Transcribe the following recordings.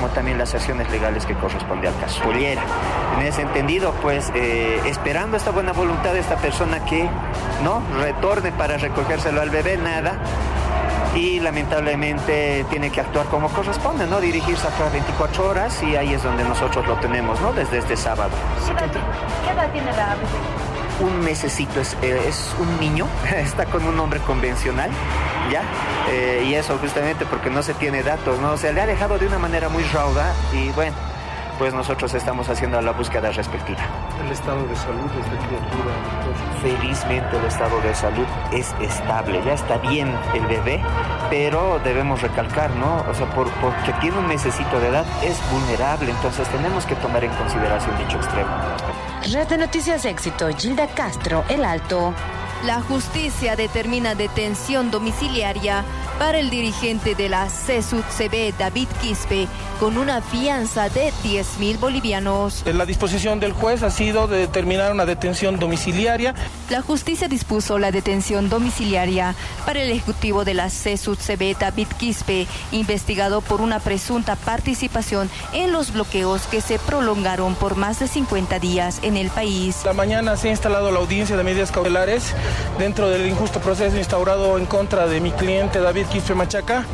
como también las acciones legales que corresponde al caso. Pollera. En ese entendido, pues, esperando esta buena voluntad de esta persona que no retorne para recogérselo al bebé, nada. Y lamentablemente tiene que actuar como corresponde, ¿no? Dirigirse acá 24 horas y ahí es donde nosotros lo tenemos, ¿no? Desde este sábado. ¿Qué edad tiene la bebé? Un mesecito, es un niño, está con un nombre convencional, ¿ya? Y eso justamente porque no se tiene datos, ¿no? O sea, le ha dejado de una manera muy rauda y bueno, pues nosotros estamos haciendo la búsqueda respectiva. ¿El estado de salud de esta criatura, doctor? Felizmente el estado de salud es estable, ya está bien el bebé, pero debemos recalcar, ¿no? O sea, porque tiene un mesecito de edad, es vulnerable, entonces tenemos que tomar en consideración dicho extremo. Red de Noticias Éxito, Gilda Castro, El Alto. La justicia determina detención domiciliaria para el dirigente de la CSUTCB, David Quispe, con una fianza de 10.000 bolivianos. La disposición del juez ha sido de determinar una detención domiciliaria. La justicia dispuso la detención domiciliaria para el ejecutivo de la CSUTCB, David Quispe, investigado por una presunta participación en los bloqueos que se prolongaron por más de 50 días en el país. La mañana se ha instalado la audiencia de medidas cautelares dentro del injusto proceso instaurado en contra de mi cliente David Quispe Machaca.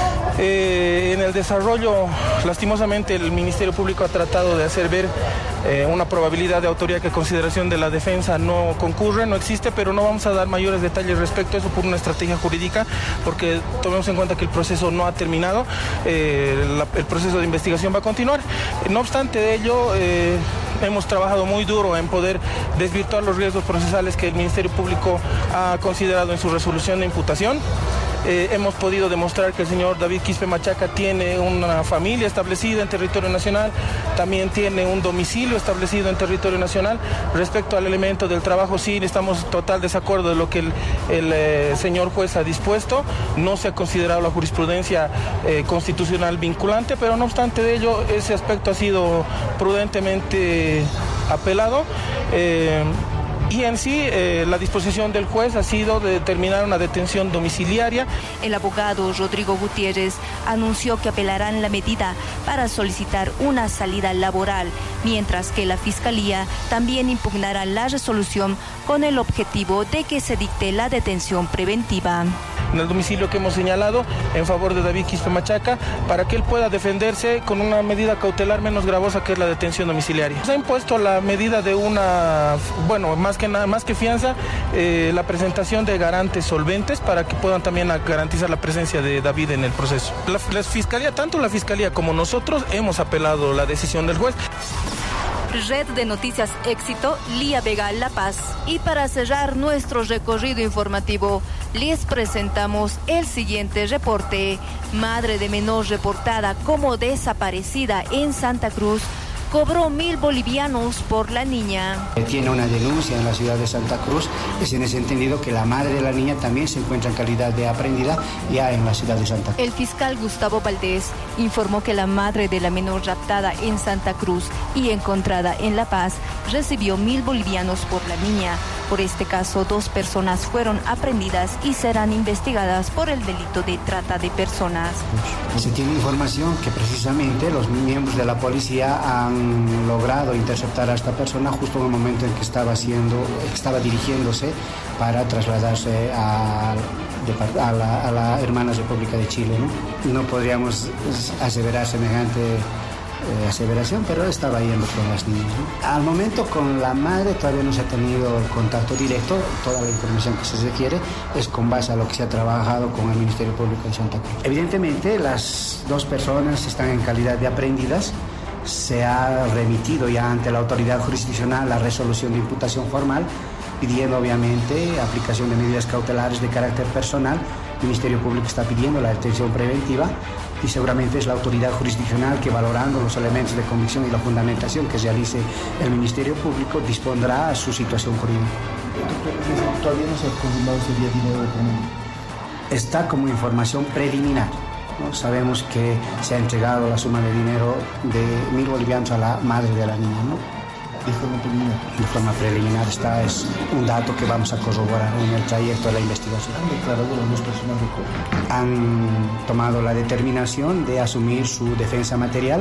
En el desarrollo, lastimosamente, el Ministerio Público ha tratado de hacer ver una probabilidad de autoría que a consideración de la defensa no concurre, no existe, pero no vamos a dar mayores detalles respecto a eso por una estrategia jurídica, porque tomemos en cuenta que el proceso no ha terminado, el proceso de investigación va a continuar. No obstante de ello, hemos trabajado muy duro en poder desvirtuar los riesgos procesales que el Ministerio Público ha considerado en su resolución de imputación. Hemos podido demostrar que el señor David Quispe Machaca tiene una familia establecida en territorio nacional, también tiene un domicilio establecido en territorio nacional. Respecto al elemento del trabajo, sí, estamos en total desacuerdo de lo que el señor juez ha dispuesto. No se ha considerado la jurisprudencia constitucional vinculante, pero no obstante de ello, ese aspecto ha sido prudentemente apelado. Y en sí, la disposición del juez ha sido de determinar una detención domiciliaria. El abogado Rodrigo Gutiérrez anunció que apelarán la medida para solicitar una salida laboral, mientras que la Fiscalía también impugnará la resolución con el objetivo de que se dicte la detención preventiva. En el domicilio que hemos señalado en favor de David Quispe Machaca, para que él pueda defenderse con una medida cautelar menos gravosa, que es la detención domiciliaria. Se ha impuesto la medida de una, bueno, más que fianza, la presentación de garantes solventes para que puedan también garantizar la presencia de David en el proceso. La Fiscalía, tanto la Fiscalía como nosotros, hemos apelado la decisión del juez. Red de Noticias Éxito, Lía Vega, La Paz. Y para cerrar nuestro recorrido informativo, les presentamos el siguiente reporte. Madre de menor reportada como desaparecida en Santa Cruz cobró 1.000 bolivianos por la niña. Tiene una denuncia en la ciudad de Santa Cruz. Es en ese entendido que la madre de la niña también se encuentra en calidad de aprehendida ya en la ciudad de Santa Cruz. El fiscal Gustavo Valdés informó que la madre de la menor raptada en Santa Cruz y encontrada en La Paz recibió 1.000 bolivianos por la niña. Por este caso, 2 personas fueron aprehendidas y serán investigadas por el delito de trata de personas. Se tiene información que precisamente los miembros de la policía han logrado interceptar a esta persona justo en el momento en que estaba dirigiéndose para trasladarse a la hermana República de Chile, ¿no? No podríamos aseverar semejante aseveración, pero estaba yendo con las niñas, ¿no? Al momento con la madre todavía no se ha tenido contacto directo. Toda la información que se requiere es con base a lo que se ha trabajado con el Ministerio Público de Santa Cruz. Evidentemente las 2 personas están en calidad de aprehendidas. Se ha remitido ya ante la autoridad jurisdiccional la resolución de imputación formal, pidiendo obviamente aplicación de medidas cautelares de carácter personal. El Ministerio Público está pidiendo la detención preventiva y seguramente es la autoridad jurisdiccional que, valorando los elementos de convicción y la fundamentación que realice el Ministerio Público, dispondrá a su situación jurídica. ¿Todavía no se ha confirmado ese día dinero de premio? Está como información preliminar, ¿no? Sabemos que se ha entregado la suma de dinero de 1.000 bolivianos a la madre de la niña, ¿no? ¿De forma preliminar? De forma preliminar, es un dato que vamos a corroborar en el trayecto de la investigación. ¿Han declarado las 2 personas de acuerdo? Han tomado la determinación de asumir su defensa material.